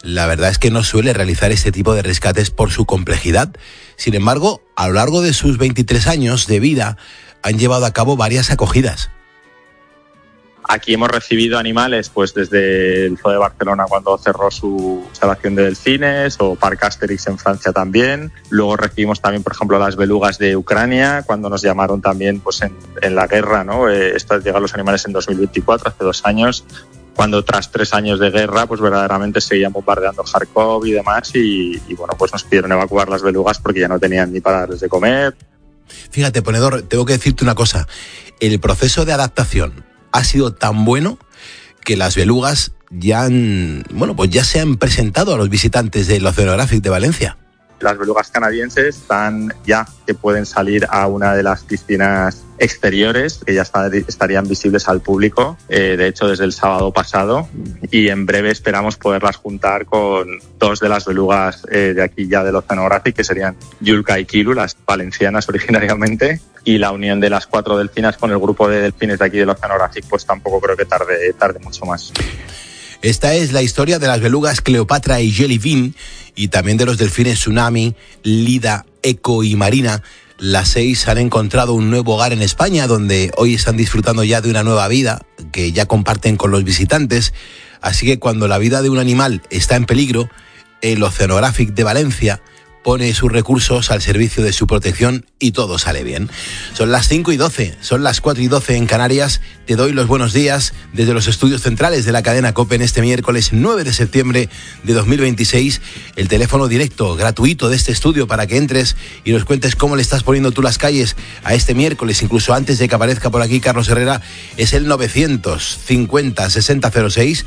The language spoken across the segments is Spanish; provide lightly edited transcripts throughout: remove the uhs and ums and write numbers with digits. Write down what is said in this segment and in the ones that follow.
la verdad es que no suele realizar este tipo de rescates por su complejidad. Sin embargo, a lo largo de sus 23 años de vida, han llevado a cabo varias acogidas. Aquí hemos recibido animales pues desde el Zoo de Barcelona cuando cerró su instalación de delfines, o Parc Asterix en Francia también. Luego recibimos también, por ejemplo, las belugas de Ucrania, cuando nos llamaron también pues en la guerra, ¿no? Llegaron los animales en 2024, hace 2 años, cuando tras 3 años de guerra pues verdaderamente seguían bombardeando Kharkov y demás, y bueno, pues nos pidieron evacuar las belugas porque ya no tenían ni para darles de comer. Fíjate, ponedor, tengo que decirte una cosa. El proceso de adaptación ha sido tan bueno que las belugas ya se han presentado a los visitantes del Oceanographic de Valencia. Las belugas canadienses están ya que pueden salir a una de las piscinas exteriores, que ya estarían visibles al público, de hecho desde el sábado pasado, y en breve esperamos poderlas juntar con 2 de las belugas de aquí ya del Oceanographic, que serían Yulka y Kilu, las valencianas originariamente, y la unión de las 4 delfinas con el grupo de delfines de aquí del Oceanographic pues tampoco creo que tarde mucho más. Esta es la historia de las belugas Cleopatra y Jellybean, y también de los delfines Tsunami, Lida, Eco y Marina. Las 6 han encontrado un nuevo hogar en España, donde hoy están disfrutando ya de una nueva vida que ya comparten con los visitantes. Así que cuando la vida de un animal está en peligro, el Oceanographic de Valencia pone sus recursos al servicio de su protección y todo sale bien. Son las 5:12, son las 4:12 en Canarias. Te doy los buenos días desde los estudios centrales de la cadena COPE en este miércoles 9 de septiembre de 2026. El teléfono directo, gratuito de este estudio para que entres y nos cuentes cómo le estás poniendo tú las calles a este miércoles, incluso antes de que aparezca por aquí Carlos Herrera, es el 950-6006,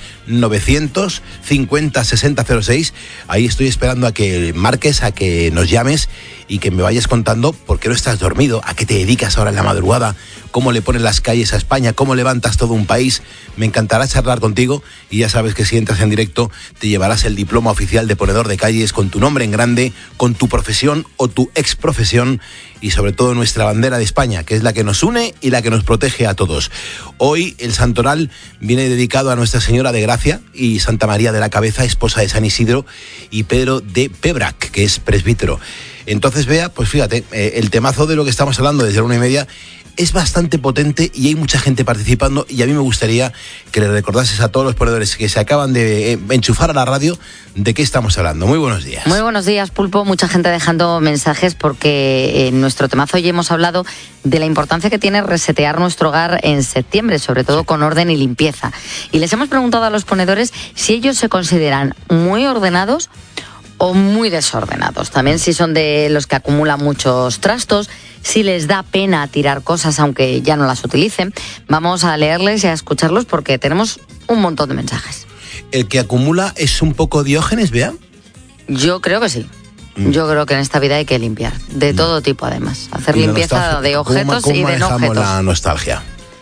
950-6006. Ahí estoy esperando a que marques, a que nos llames y que me vayas contando por qué no estás dormido, a qué te dedicas ahora en la madrugada, cómo le pones las calles a España, cómo levantas todo un país. Me encantará charlar contigo, y ya sabes que si entras en directo te llevarás el diploma oficial de ponedor de calles con tu nombre en grande, con tu profesión o tu exprofesión, y sobre todo nuestra bandera de España, que es la que nos une y la que nos protege a todos. Hoy el santoral viene dedicado a Nuestra Señora de Gracia y Santa María de la Cabeza, esposa de San Isidro, y Pedro de Pebrac, que es presbítero. Entonces, Bea, pues fíjate, el temazo de lo que estamos hablando desde la 1:30 es bastante potente y hay mucha gente participando, y a mí me gustaría que le recordases a todos los ponedores que se acaban de enchufar a la radio de qué estamos hablando. Muy buenos días. Muy buenos días, Pulpo. Mucha gente dejando mensajes porque en nuestro temazo hoy hemos hablado de la importancia que tiene resetear nuestro hogar en septiembre, sobre todo con orden y limpieza. Y les hemos preguntado a los ponedores si ellos se consideran muy ordenados o muy desordenados. También si son de los que acumulan muchos trastos, si les da pena tirar cosas aunque ya no las utilicen. Vamos a leerles y a escucharlos porque tenemos un montón de mensajes. ¿El que acumula es un poco Diógenes, Bea? Yo creo que sí. Yo creo que en esta vida hay que limpiar, de todo tipo además. Hacer limpieza de objetos y de no objetos. ¿Cómo la nostalgia?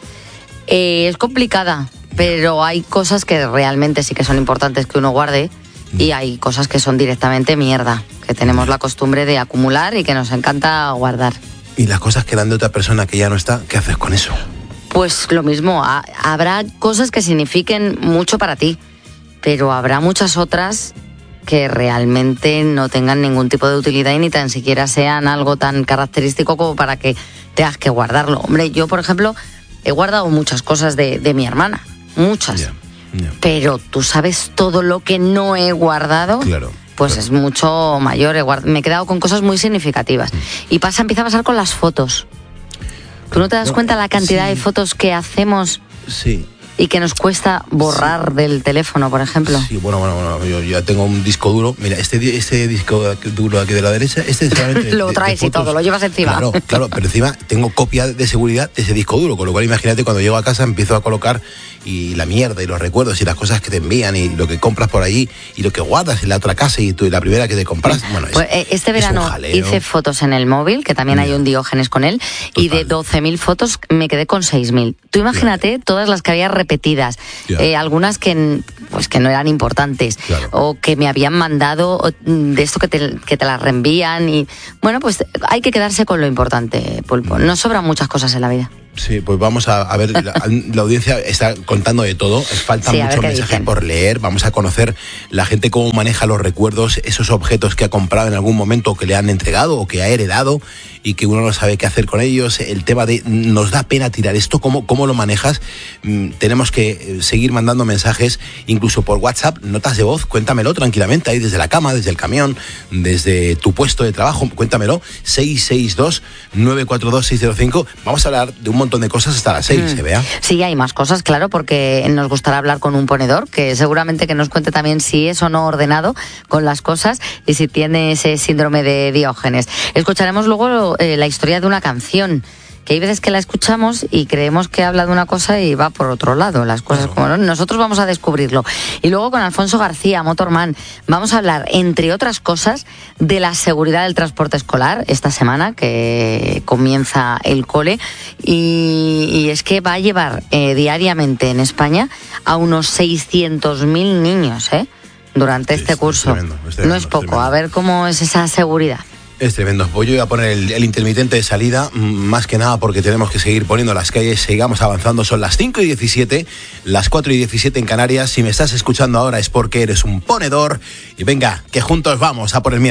Es complicada, pero hay cosas que realmente sí que son importantes que uno guarde, y hay cosas que son directamente mierda, que tenemos la costumbre de acumular y que nos encanta guardar. ¿Y las cosas que eran de otra persona que ya no está, qué haces con eso? Pues lo mismo, habrá cosas que signifiquen mucho para ti, pero habrá muchas otras que realmente no tengan ningún tipo de utilidad y ni tan siquiera sean algo tan característico como para que tengas que guardarlo. Hombre, yo, por ejemplo, he guardado muchas cosas de mi hermana, muchas. Yeah. Pero tú sabes todo lo que no he guardado. Claro. Pues es mucho mayor. Me he quedado con cosas muy significativas. Y empieza a pasar con las fotos. ¿Tú no te das cuenta la cantidad de fotos que hacemos? Sí. Y que nos cuesta borrar del teléfono, por ejemplo. Sí, bueno, yo ya tengo un disco duro. Mira, este disco duro aquí de la derecha, lo traes y todo, lo llevas encima. Claro, pero encima tengo copia de seguridad de ese disco duro, con lo cual imagínate cuando llego a casa empiezo a colocar y la mierda y los recuerdos y las cosas que te envían y lo que compras por allí y lo que guardas en la otra casa y la primera que te compras. Bueno, pues este verano hice fotos en el móvil, que también hay un Diógenes con él. Total. Y de 12.000 fotos me quedé con 6.000. Tú imagínate todas las que había repetidas, algunas que pues que no eran importantes, claro, o que me habían mandado de esto que te las reenvían, y bueno, pues hay que quedarse con lo importante, Pulpo. Nos sobran muchas cosas en la vida. Sí, pues vamos a ver, la audiencia está contando de todo, faltan muchos mensajes por leer, vamos a conocer la gente cómo maneja los recuerdos, esos objetos que ha comprado en algún momento, o que le han entregado, o que ha heredado, y que uno no sabe qué hacer con ellos, el tema de nos da pena tirar esto, ¿cómo lo manejas? Tenemos que seguir mandando mensajes, incluso por WhatsApp, notas de voz, cuéntamelo tranquilamente, ahí desde la cama, desde el camión, desde tu puesto de trabajo, cuéntamelo, 662-942-605, vamos a hablar de un montón de cosas hasta las 6, ¿se vea? Sí, hay más cosas, claro, porque nos gustará hablar con un ponedor, que seguramente que nos cuente también si es o no ordenado con las cosas y si tiene ese síndrome de Diógenes. Escucharemos luego la historia de una canción, que hay veces que la escuchamos y creemos que habla de una cosa y va por otro lado, las cosas como no. Nosotros vamos a descubrirlo. Y luego con Alfonso García, Motorman, vamos a hablar, entre otras cosas, de la seguridad del transporte escolar esta semana, que comienza el cole, y es que va a llevar diariamente en España a unos 600.000 niños, durante este curso. Es tremendo, no es poco, a ver cómo es esa seguridad. Es tremendo. Pues yo voy a poner el intermitente de salida, más que nada porque tenemos que seguir poniendo las calles, sigamos avanzando. Son las 5:17, las 4:17 en Canarias. Si me estás escuchando ahora es porque eres un ponedor. Y venga, que juntos vamos a por el miedo.